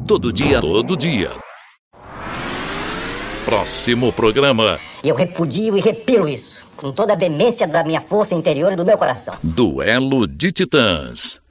Todo dia. Todo dia. Próximo programa. Eu repudio e repilo isso, com toda a demência da minha força interior e do meu coração. Duelo de Titãs.